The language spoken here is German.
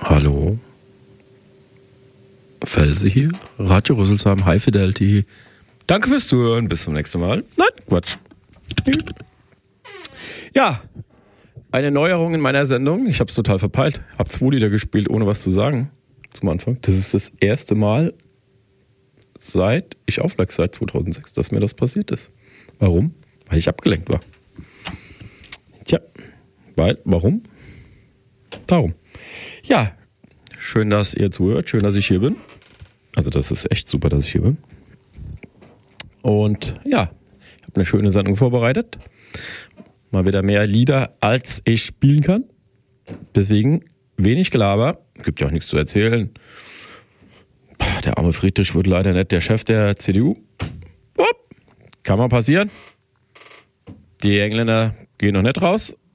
Hallo. Felse hier. Radio Rüsselsheim, High Fidelity. Danke fürs Zuhören. Bis zum nächsten Mal. Nein, Quatsch. Ja, eine Neuerung in meiner Sendung. Ich habe es total verpeilt. Habe 2 Lieder gespielt, ohne was zu sagen. Zum Anfang. Das ist das erste Mal seit 2006, dass mir das passiert ist. Warum? Weil ich abgelenkt war. Tja, warum? Darum. Ja, schön, dass ihr zuhört. Schön, dass ich hier bin. Also das ist echt super, dass ich hier bin. Und ja, ich habe eine schöne Sendung vorbereitet. Mal wieder mehr Lieder, als ich spielen kann. Deswegen wenig Gelaber. Gibt ja auch nichts zu erzählen. Der arme Friedrich wird leider nicht der Chef der CDU. Kann mal passieren. Die Engländer gehen noch nicht raus